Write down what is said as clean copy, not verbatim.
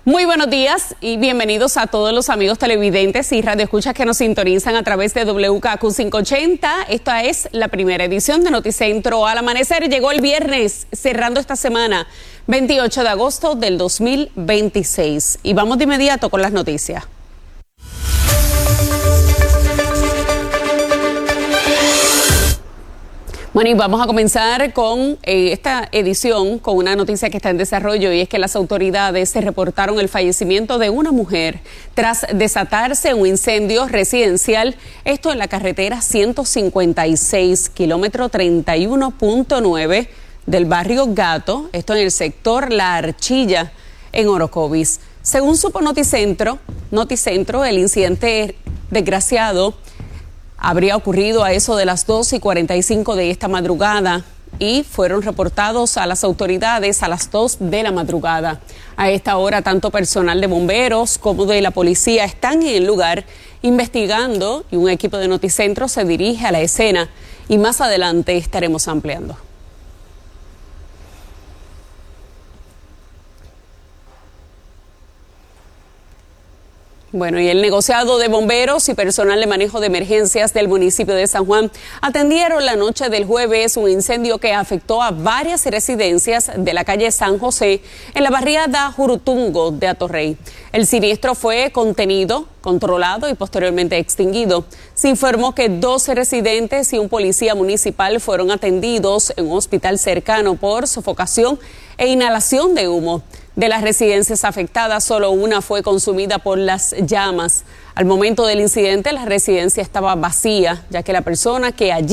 Muy buenos días y bienvenidos a todos los amigos televidentes y radioescuchas que nos sintonizan a través de WKQ 580. Esta es la primera edición de Noticentro al Amanecer. Llegó el viernes, cerrando esta semana, 28 de agosto del 2026. Y vamos de inmediato con las noticias. Bueno, y vamos a comenzar con esta edición con una noticia que está en desarrollo, y es que las autoridades se reportaron el fallecimiento de una mujer tras desatarse un incendio residencial, esto en la carretera 156, kilómetro 31.9 del barrio Gato, esto en el sector La Archilla, en Orocovis. Según supo Noticentro, el incidente desgraciado habría ocurrido a eso de las 2:45 de esta madrugada y fueron reportados a las autoridades a las 2 de la madrugada. A esta hora, tanto personal de bomberos como de la policía están en el lugar investigando, y un equipo de Noticentro se dirige a la escena y más adelante estaremos ampliando. Bueno, y el negociado de bomberos y personal de manejo de emergencias del municipio de San Juan atendieron la noche del jueves un incendio que afectó a varias residencias de la calle San José en la barriada Jurutungo de Atorrey. El siniestro fue contenido, controlado y posteriormente extinguido. Se informó que 12 residentes y un policía municipal fueron atendidos en un hospital cercano por sofocación e inhalación de humo. De las residencias afectadas, solo una fue consumida por las llamas. Al momento del incidente, la residencia estaba vacía, ya que la persona que allí